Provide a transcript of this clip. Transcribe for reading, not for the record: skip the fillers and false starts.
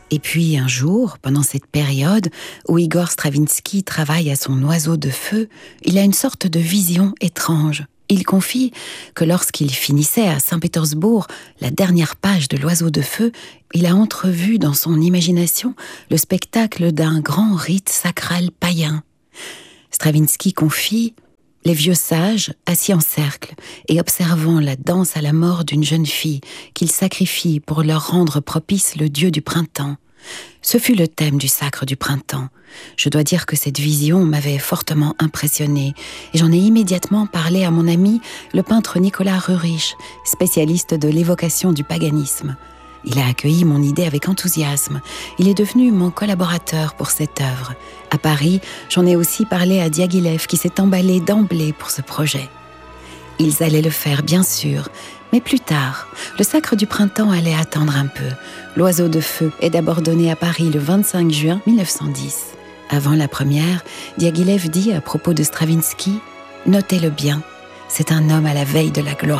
Et puis un jour, pendant cette période où Igor Stravinsky travaille à son oiseau de feu, il a une sorte de vision étrange. Il confie que lorsqu'il finissait à Saint-Pétersbourg la dernière page de l'oiseau de feu, il a entrevu dans son imagination le spectacle d'un grand rite sacral païen. Stravinsky confie « Les vieux sages, assis en cercle et observant la danse à la mort d'une jeune fille qu'ils sacrifient pour leur rendre propice le dieu du printemps. Ce fut le thème du sacre du printemps. Je dois dire que cette vision m'avait fortement impressionnée et j'en ai immédiatement parlé à mon ami, le peintre Nicolas Rurich, spécialiste de l'évocation du paganisme. Il a accueilli mon idée avec enthousiasme. Il est devenu mon collaborateur pour cette œuvre. À Paris, j'en ai aussi parlé à Diaghilev qui s'est emballé d'emblée pour ce projet. Ils allaient le faire, bien sûr, mais plus tard. Le sacre du printemps allait attendre un peu. L'oiseau de feu est d'abord donné à Paris le 25 juin 1910. Avant la première, Diaghilev dit à propos de Stravinsky « Notez-le bien, c'est un homme à la veille de la gloire ».